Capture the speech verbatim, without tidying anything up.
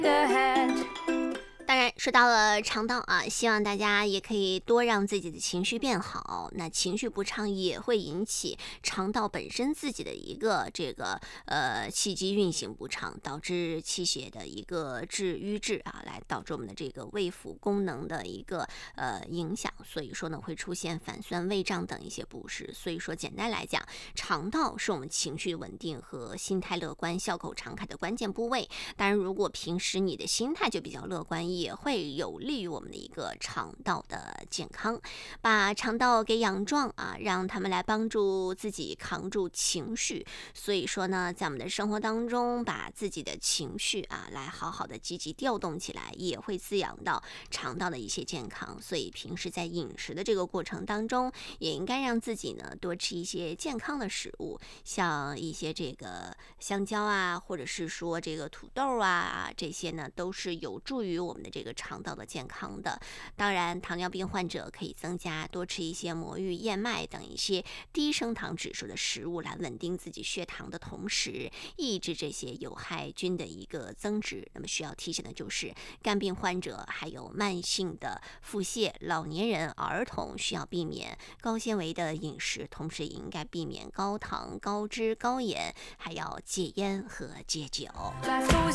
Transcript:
当然，说到了肠道啊，希望大家也可以多让自己的情绪变好。那情绪不畅也会引起肠道本身自己的一个这个呃气机运行不畅，导致气血的一个滞瘀滞啊，来导致我们的这个胃腑功能的一个呃影响。所以说呢，会出现反酸、胃胀等一些不适。所以说，简单来讲，肠道是我们情绪稳定和心态乐观、笑口常开的关键部位。当然，如果平时你的心态就比较乐观，也会有利于我们的一个肠道的健康。把肠道给养壮啊，让他们来帮助自己扛住情绪。所以说呢，在我们的生活当中，把自己的情绪啊，来好好的积极调动起来，也会滋养到肠道的一些健康。所以平时在饮食的这个过程当中，也应该让自己呢多吃一些健康的食物，像一些这个香蕉啊，或者是说这个土豆啊，这些呢都是有助于我们的这个肠道的健康的。当然，糖尿病患者可以增加多吃一些魔芋、燕麦等一些低升糖指数的食物，来稳定自己血糖的同时，抑制这些有害菌的一个增殖。那么需要提醒的就是，肝病患者还有慢性的腹泻、老年人、儿童需要避免高纤维的饮食，同时也应该避免高糖、高脂、高盐，还要戒烟和戒酒。